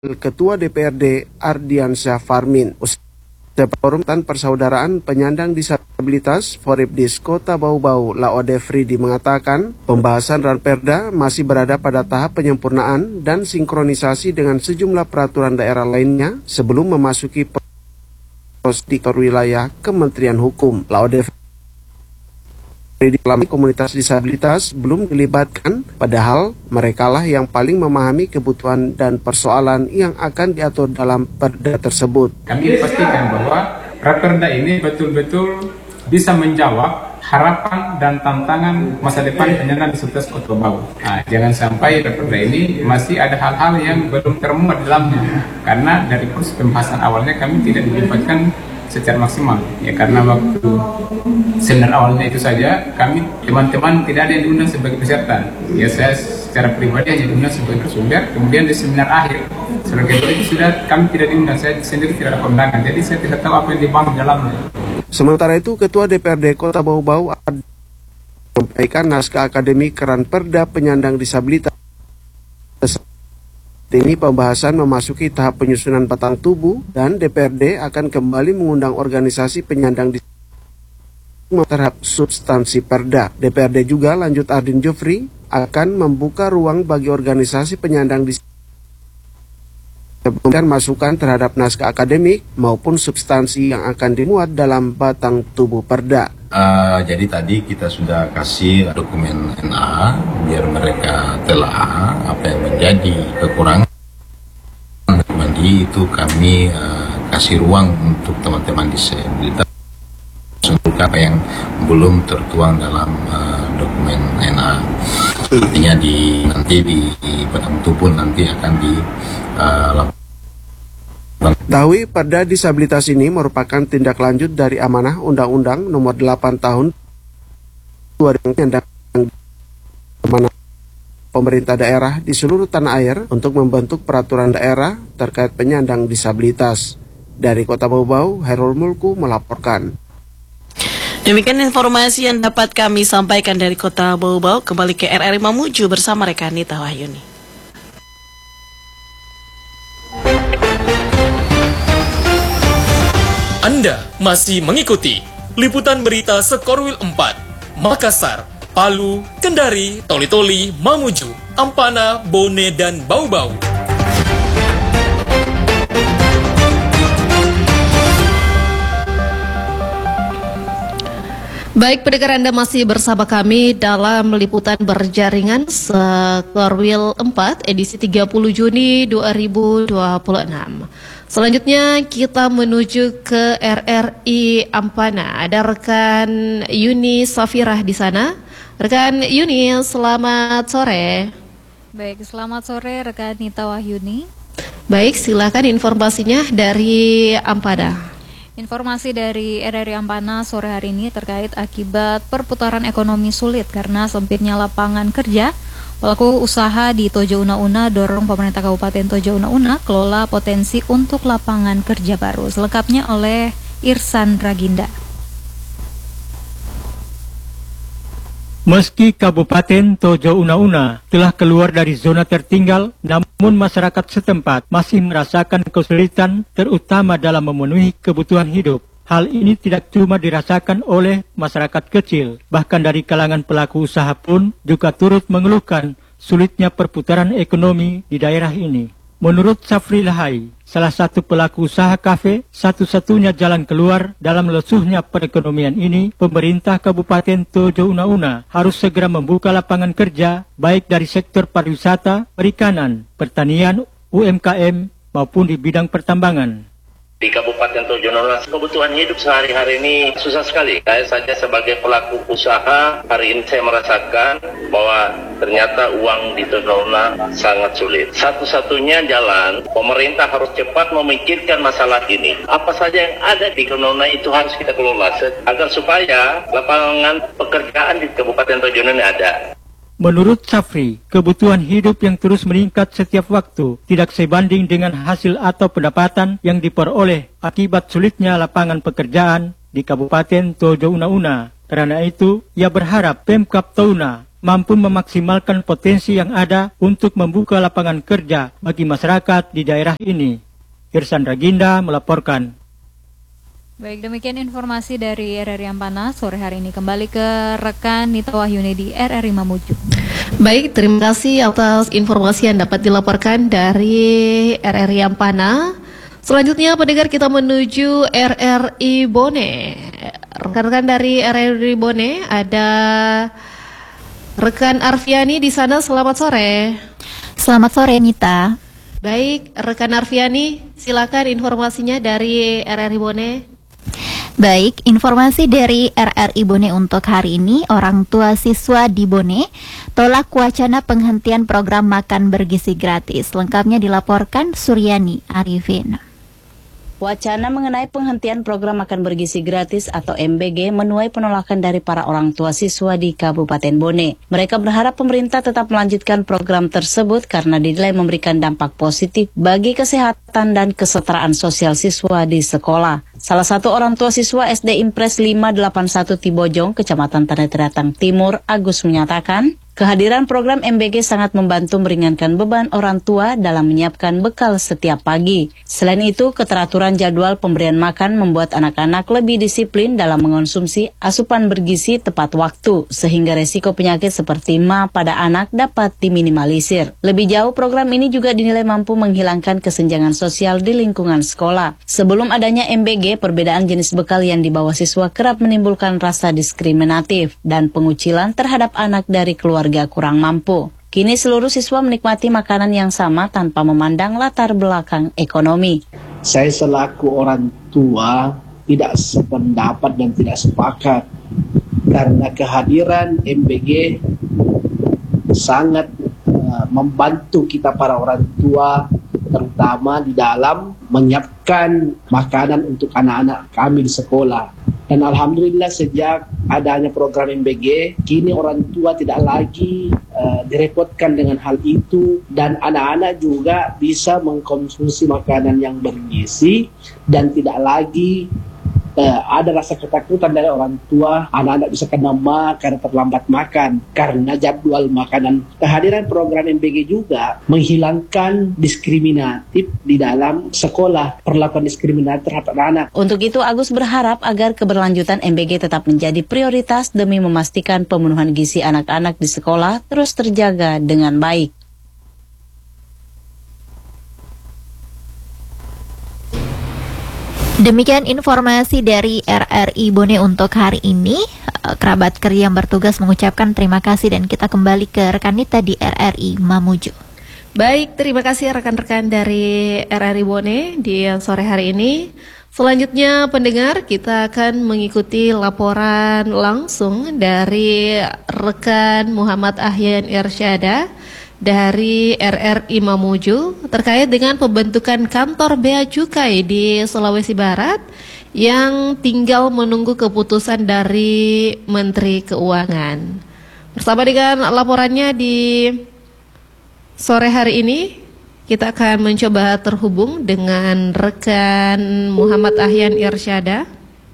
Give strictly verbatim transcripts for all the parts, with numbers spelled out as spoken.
Ketua D P R D Ardiansyah Farmin. Forum Tan Persaudaraan Penyandang Disabilitas Foripdis Kota Bau-Bau Laode Fridi mengatakan pembahasan Ranperda masih berada pada tahap penyempurnaan dan sinkronisasi dengan sejumlah peraturan daerah lainnya sebelum memasuki proses di wilayah Kementerian Hukum. Laode Fridi dalam komunitas disabilitas belum dilibatkan, padahal merekalah yang paling memahami kebutuhan dan persoalan yang akan diatur dalam perda tersebut. Kami pastikan bahwa Raperda ini betul-betul bisa menjawab harapan dan tantangan masa depan penyandang disabilitas Kota Bau. Nah, jangan sampai Raperda ini masih ada hal-hal yang belum termuat di dalamnya, karena dari proses pembahasan awalnya kami tidak dilibatkan secara maksimal, ya karena waktu seminar awalnya itu saja kami teman-teman tidak ada yang diundang sebagai peserta. Ya saya secara pribadi hanya diundang sebagai narasumber. Kemudian di seminar akhir sebagai itu sudah kami tidak diundang, saya sendiri tidak ada undangan, jadi saya tidak tahu apa yang dibangun dalamnya. Sementara itu Ketua D P R D Kota Bau-Bau menyampaikan naskah akademik Ranperda Penyandang Disabilitas. Ini pembahasan memasuki tahap penyusunan batang tubuh dan D P R D akan kembali mengundang organisasi penyandang disabilitas terhadap substansi perda. D P R D juga lanjut Ardin Jofri akan membuka ruang bagi organisasi penyandang disabilitas dan masukan terhadap naskah akademik maupun substansi yang akan dimuat dalam batang tubuh perda. Uh, jadi tadi kita sudah kasih dokumen N A biar mereka telah apa yang menjadi kekurangan dokumen itu kami uh, kasih ruang untuk teman-teman disabilitas untuk apa yang belum tertuang dalam uh, dokumen N A. Artinya di nanti di, di batang tubuh nanti akan di uh, Tahui perda disabilitas ini merupakan tindak lanjut dari amanah Undang-Undang Nomor delapan Tahun dua ribu yang pemerintah daerah di seluruh tanah air untuk membentuk peraturan daerah terkait penyandang disabilitas. Dari Kota Bau-Bau, Herul Mulku melaporkan. Demikian informasi yang dapat kami sampaikan dari Kota Bau-Bau. Kembali ke R R I Mamuju bersama rekan Nita Wahyuni. Anda masih mengikuti liputan berita Sekorwil empat, Makassar, Palu, Kendari, Toli-Toli, Mamuju, Ampana, Bone, dan Bau-Bau. Baik, pendengar, Anda masih bersama kami dalam liputan berjaringan Sekorwil empat edisi tiga puluh Juni dua ribu dua puluh enam. Selanjutnya kita menuju ke R R I Ampana. Ada rekan Yuni Safirah di sana. Rekan Yuni, selamat sore. Baik, selamat sore rekan Nita Wahyuni. Baik, silakan informasinya dari Ampana. Informasi dari R R I Ampana sore hari ini terkait akibat perputaran ekonomi sulit karena sempitnya lapangan kerja. Pelaku usaha di Tojo Una-Una dorong pemerintah Kabupaten Tojo Una-Una kelola potensi untuk lapangan kerja baru. Selengkapnya oleh Irsan Raginda. Meski Kabupaten Tojo Una-Una telah keluar dari zona tertinggal, namun masyarakat setempat masih merasakan kesulitan terutama dalam memenuhi kebutuhan hidup. Hal ini tidak cuma dirasakan oleh masyarakat kecil, bahkan dari kalangan pelaku usaha pun juga turut mengeluhkan sulitnya perputaran ekonomi di daerah ini. Menurut Safri Lahai, salah satu pelaku usaha kafe, satu-satunya jalan keluar dalam lesuhnya perekonomian ini, pemerintah Kabupaten Tojo Una-Una harus segera membuka lapangan kerja, baik dari sektor pariwisata, perikanan, pertanian, U M K M, maupun di bidang pertambangan. Di Kabupaten Tojo Una-Una, kebutuhan hidup sehari-hari ini susah sekali. Saya saja sebagai pelaku usaha, hari ini saya merasakan bahwa ternyata uang di Tojo Una sangat sulit. Satu-satunya jalan, pemerintah harus cepat memikirkan masalah ini. Apa saja yang ada di Tojo Una itu harus kita kelola, agar supaya lapangan pekerjaan di Kabupaten Tojo Una ada. Menurut Safri, kebutuhan hidup yang terus meningkat setiap waktu tidak sebanding dengan hasil atau pendapatan yang diperoleh akibat sulitnya lapangan pekerjaan di Kabupaten Tojo Una-Una. Karena itu, ia berharap Pemkab Touna mampu memaksimalkan potensi yang ada untuk membuka lapangan kerja bagi masyarakat di daerah ini. Irsan Raginda melaporkan. Baik, demikian informasi dari R R I Ampana sore hari ini. Kembali ke rekan Nita Wahyuni di R R I Mamuju. Baik, terima kasih atas informasi yang dapat dilaporkan dari R R I Ampana. Selanjutnya pendengar, kita menuju R R I Bone. Rekan-rekan dari R R I Bone, ada rekan Arfiani di sana. Selamat sore. Selamat sore, Nita. Baik, rekan Arfiani, silakan informasinya dari R R I Bone. Baik, informasi dari R R I Bone untuk hari ini, orang tua siswa di Bone tolak wacana penghentian program makan bergizi gratis. Lengkapnya dilaporkan Suryani Arifin. Wacana mengenai penghentian program makan bergizi gratis atau M B G menuai penolakan dari para orang tua siswa di Kabupaten Bone. Mereka berharap pemerintah tetap melanjutkan program tersebut karena dinilai memberikan dampak positif bagi kesehatan dan kesetaraan sosial siswa di sekolah. Salah satu orang tua siswa S D Impres lima delapan satu Tibojong, Kecamatan Tanah Teratang Timur, Agus menyatakan, kehadiran program M B G sangat membantu meringankan beban orang tua dalam menyiapkan bekal setiap pagi. Selain itu, keteraturan jadwal pemberian makan membuat anak-anak lebih disiplin dalam mengonsumsi asupan bergizi tepat waktu, sehingga resiko penyakit seperti M A pada anak dapat diminimalisir. Lebih jauh, program ini juga dinilai mampu menghilangkan kesenjangan sosial di lingkungan sekolah. Sebelum adanya M B G, perbedaan jenis bekal yang dibawa siswa kerap menimbulkan rasa diskriminatif dan pengucilan terhadap anak dari keluarga kurang mampu. Kini seluruh siswa menikmati makanan yang sama tanpa memandang latar belakang ekonomi. Saya selaku orang tua tidak sependapat dan tidak sepakat karena kehadiran M B G sangat uh, membantu kita para orang tua, terutama di dalam menyiapkan makanan untuk anak-anak kami di sekolah. Dan alhamdulillah sejak adanya program M B G, kini orang tua tidak lagi uh, direpotkan dengan hal itu, dan anak-anak juga bisa mengkonsumsi makanan yang bergizi dan tidak lagi Uh, ada rasa ketakutan dari orang tua anak-anak bisa kena ma karena terlambat makan karena jadwal makanan. Kehadiran program M B G juga menghilangkan diskriminatif di dalam sekolah, perlakuan diskriminatif terhadap anak. Untuk itu, Agus berharap agar keberlanjutan M B G tetap menjadi prioritas demi memastikan pemenuhan gizi anak-anak di sekolah terus terjaga dengan baik. Demikian informasi dari R R I Bone untuk hari ini. Kerabat kerja yang bertugas mengucapkan terima kasih dan kita kembali ke rekan Nita di R R I Mamuju. Baik, terima kasih rekan-rekan dari R R I Bone di sore hari ini. Selanjutnya pendengar, kita akan mengikuti laporan langsung dari rekan Muhammad Ahyan Irsyada dari R R I Mamuju terkait dengan pembentukan kantor Bea Cukai di Sulawesi Barat yang tinggal menunggu keputusan dari Menteri Keuangan. Bersama dengan laporannya di sore hari ini, kita akan mencoba terhubung dengan rekan Muhammad Ahyan Irsyada.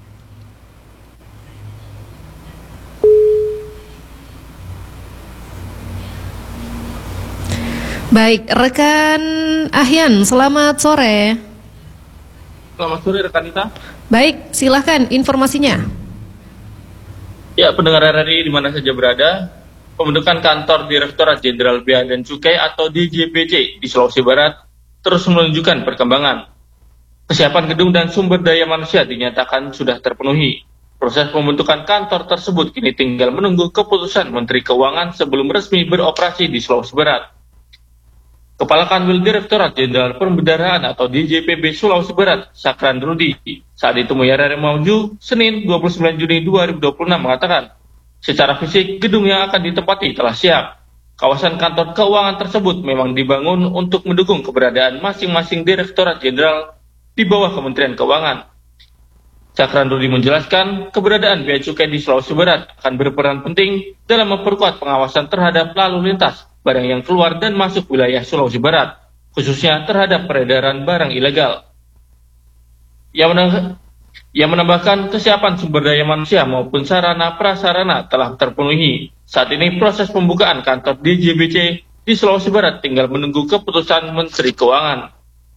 Baik, rekan Ahyan, selamat sore. Selamat sore rekan Nita. Baik, silahkan informasinya. Ya, pendengar R R I di mana saja berada, pembentukan kantor Direktorat Jenderal Bea dan Cukai atau D J B C di Sulawesi Barat terus menunjukkan perkembangan. Kesiapan gedung dan sumber daya manusia dinyatakan sudah terpenuhi. Proses pembentukan kantor tersebut kini tinggal menunggu keputusan Menteri Keuangan sebelum resmi beroperasi di Sulawesi Barat. Kepala Kanwil Direktorat Jenderal Pembendaharaan atau D J P B Sulawesi Barat, Sakran Rudi, saat ditemui R R I Mamuju, Senin dua puluh sembilan Juni dua ribu dua puluh enam mengatakan, secara fisik gedung yang akan ditempati telah siap. Kawasan kantor keuangan tersebut memang dibangun untuk mendukung keberadaan masing-masing Direktorat Jenderal di bawah Kementerian Keuangan. Sakran Rudi menjelaskan, keberadaan Bea Cukai di Sulawesi Barat akan berperan penting dalam memperkuat pengawasan terhadap lalu lintas barang yang keluar dan masuk wilayah Sulawesi Barat, khususnya terhadap peredaran barang ilegal. Ia, menang- Ia menambahkan kesiapan sumber daya manusia maupun sarana prasarana telah terpenuhi. Saat ini proses pembukaan kantor D J B C di Sulawesi Barat tinggal menunggu keputusan Menteri Keuangan.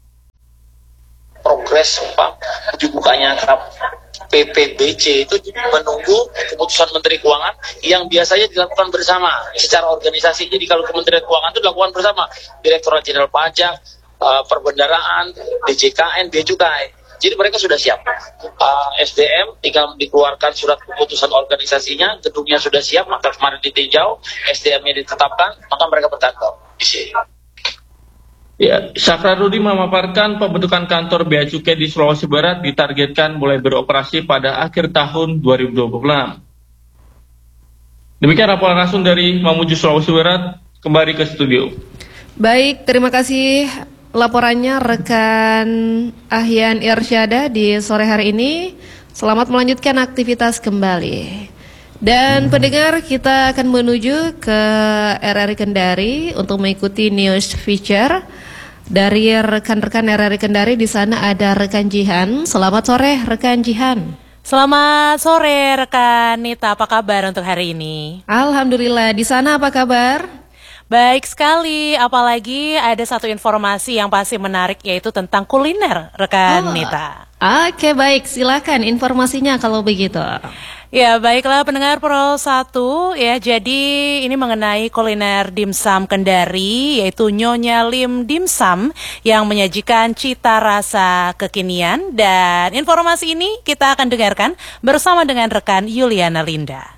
Progres Pak dibukanya P P B C itu menunggu keputusan Menteri Keuangan yang biasanya dilakukan bersama secara organisasi. Jadi kalau Kementerian Keuangan itu dilakukan bersama Direktorat Jenderal Pajak, uh, Perbendaraan, D J K N, Bea Cukai. Jadi mereka sudah siap. Uh, S D M tinggal dikeluarkan surat keputusan organisasinya, gedungnya sudah siap, maka kemarin ditinjau, S D M-nya ditetapkan, maka mereka bertanggung di sini. Ya, Sakrarudi memaparkan pembentukan kantor Bea Cukai di Sulawesi Barat ditargetkan mulai beroperasi pada akhir tahun dua ribu dua puluh enam. Demikian laporan langsung dari Mamuju, Sulawesi Barat. Kembali ke studio. Baik, terima kasih laporannya rekan Ahyan Irsyada di sore hari ini. Selamat melanjutkan aktivitas kembali. Dan pendengar, kita akan menuju ke R R I Kendari untuk mengikuti news feature dari rekan-rekan R R I Kendari. Di sana ada rekan Jihan. Selamat sore rekan Jihan. Selamat sore rekan Nita, apa kabar untuk hari ini? Alhamdulillah, di sana apa kabar? Baik sekali, apalagi ada satu informasi yang pasti menarik, yaitu tentang kuliner rekan oh, Nita. Oke, baik, silakan informasinya kalau begitu. Ya, baiklah pendengar Pro satu ya, jadi ini mengenai kuliner dimsum Kendari, yaitu Nyonya Lim Dimsum yang menyajikan cita rasa kekinian, dan informasi ini kita akan dengarkan bersama dengan rekan Yuliana Linda.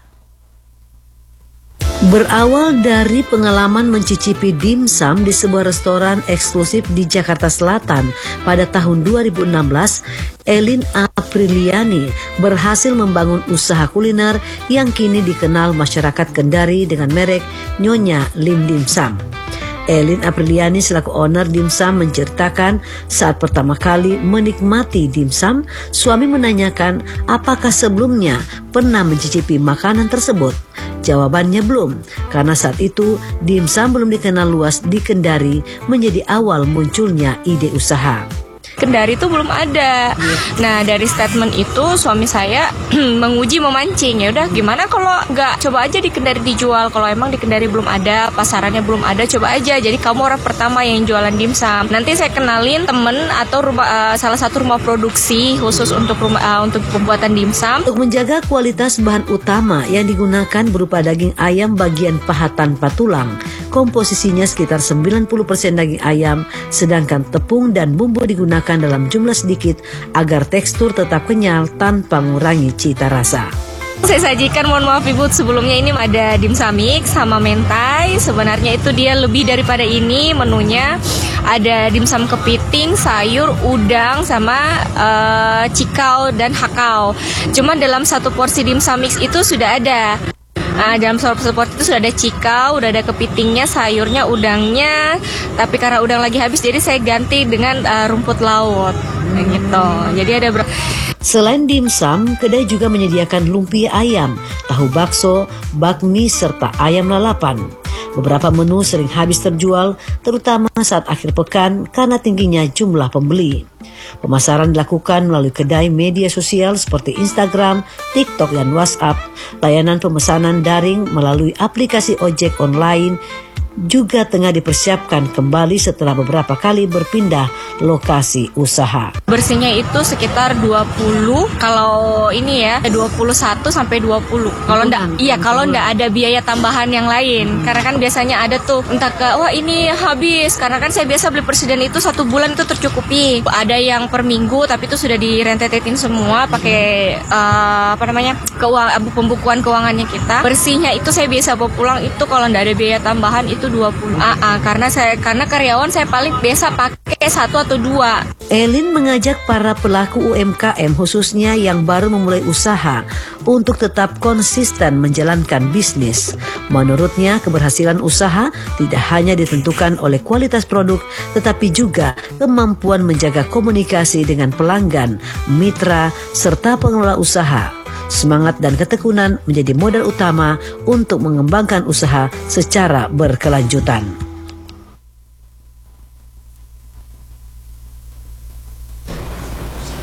Berawal dari pengalaman mencicipi dimsum di sebuah restoran eksklusif di Jakarta Selatan pada tahun dua ribu enam belas, Elin Apriliani berhasil membangun usaha kuliner yang kini dikenal masyarakat Kendari dengan merek Nyonya Lim Dimsum. Elin Apriliani selaku owner dimsum menceritakan saat pertama kali menikmati dimsum, suami menanyakan apakah sebelumnya pernah mencicipi makanan tersebut. Jawabannya belum, karena saat itu dimsum belum dikenal luas di Kendari, menjadi awal munculnya ide usaha. Kendari itu belum ada. Nah, dari statement itu suami saya menguji, memancing. Ya udah, gimana kalau nggak coba aja di Kendari dijual? Kalau emang di Kendari belum ada, pasarannya belum ada, coba aja. Jadi kamu orang pertama yang jualan dimsum. Nanti saya kenalin temen atau rumah, uh, salah satu rumah produksi khusus untuk rumah uh, untuk pembuatan dimsum. Untuk menjaga kualitas bahan utama yang digunakan berupa daging ayam bagian paha tanpa tulang, komposisinya sekitar sembilan puluh persen daging ayam, sedangkan tepung dan bumbu digunakan dalam jumlah sedikit agar tekstur tetap kenyal tanpa mengurangi cita rasa. Saya sajikan, mohon maaf Ibu, sebelumnya ini ada dimsum mix sama mentai. Sebenarnya itu dia lebih daripada ini menunya. Ada dimsum kepiting, sayur, udang, sama uh, cikau dan hakau. Cuman dalam satu porsi dimsum mix itu sudah ada. Nah, dalam support itu sudah ada cikau, udah ada kepitingnya, sayurnya, udangnya. Tapi karena udang lagi habis, jadi saya ganti dengan uh, rumput laut, kayak gitu. Jadi ada ber- Selain dimsum, kedai juga menyediakan lumpia ayam, tahu bakso, bakmi, serta ayam lalapan. Beberapa menu sering habis terjual, terutama saat akhir pekan karena tingginya jumlah pembeli. Pemasaran dilakukan melalui kedai media sosial seperti Instagram, TikTok, dan WhatsApp. Layanan pemesanan daring melalui aplikasi ojek online juga tengah dipersiapkan kembali setelah beberapa kali berpindah lokasi usaha. Bersihnya itu sekitar dua puluh, kalau ini ya dua puluh satu sampai dua puluh. Kalau enggak, iya kalau enggak ada biaya tambahan yang lain. Karena kan biasanya ada tuh entah ke wah ini habis, karena kan saya biasa beli persediaan itu satu bulan itu tercukupi. Ada yang per minggu tapi itu sudah direntetin semua pakai uh, apa namanya? keuangan pembukuan keuangannya kita. Bersihnya itu saya biasa bawa pulang itu kalau enggak ada biaya tambahan itu dua puluh. Ah, ah, karena saya karena karyawan saya paling biasa pakai satu atau dua. Elin mengajak para pelaku U M K M khususnya yang baru memulai usaha untuk tetap konsisten menjalankan bisnis. Menurutnya, keberhasilan usaha tidak hanya ditentukan oleh kualitas produk, tetapi juga kemampuan menjaga komunikasi dengan pelanggan, mitra, serta pengelola usaha. Semangat dan ketekunan menjadi modal utama untuk mengembangkan usaha secara berkelanjutan.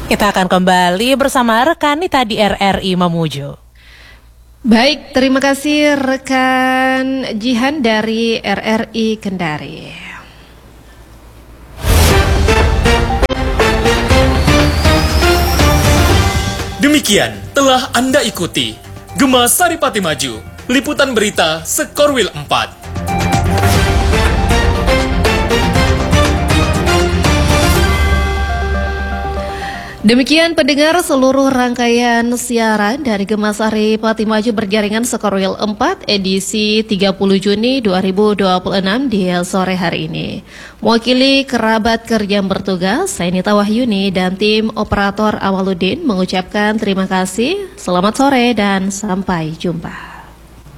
Kita akan kembali bersama rekan Nita di R R I Mamuju. Baik, terima kasih rekan Jihan dari R R I Kendari. Demikian telah Anda ikuti Gema Saripati Maju, liputan berita Sekorwil empat. Demikian pendengar, seluruh rangkaian siaran dari Gema Saripati Maju berjaringan Sekorwil empat edisi tiga puluh Juni dua ribu dua puluh enam di sore hari ini. Mewakili kerabat kerja yang bertugas, saya Nita Wahyuni dan tim operator Awaludin mengucapkan terima kasih, selamat sore dan sampai jumpa.